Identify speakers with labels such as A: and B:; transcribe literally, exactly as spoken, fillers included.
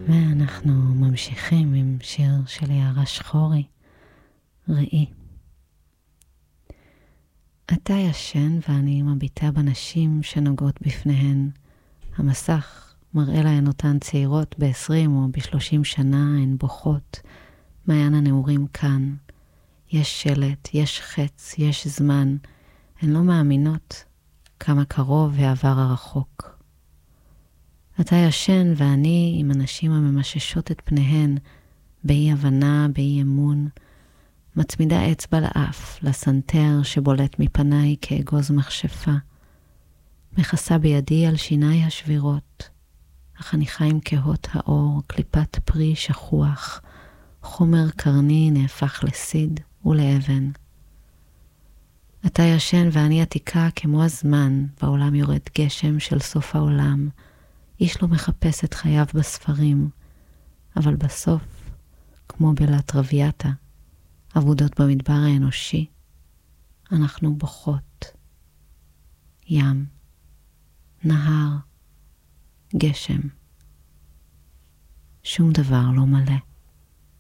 A: ואנחנו ממשיכים עם שיר של יערה שחורי, ראי. אתה ישן ואני מביטה בנשים שנוגעות בפניהן. המסך מראה להן אותן צעירות ב-עשרים או ב-שלושים שנה, הן בוכות. מעיין הנעורים כאן. יש שלט, יש חץ, יש זמן. הן לא מאמינות כמה קרוב העבר הרחוק. אתה ישן ואני עם הנשים הממששות את פניהן, באי הבנה, באי אמון, מצמידה אצבע לאף, לסנטר שבולט מפניי כאגוז מכשפה. מכסה בידי על שיניי השבירות, החניכיים כהות האור, קליפת פרי שכוח, חומר קרני נהפך לסיד ולאבן. אתה ישן ואני עתיקה כמו הזמן, בעולם יורד גשם של סוף העולם, איש לא מחפש את חייו בספרים, אבל בסוף, כמו בלת רבייתה, עבודות במדבר האנושי, אנחנו בוכות. ים, נהר, גשם. שום דבר לא מלא.